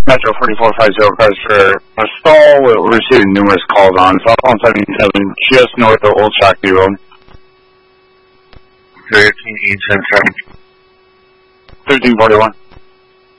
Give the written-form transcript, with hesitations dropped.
Metro 4450 cars for a stall. We're receiving numerous calls on South 177 just north of Old Shakopee Road. 13 East and traffic. 1341.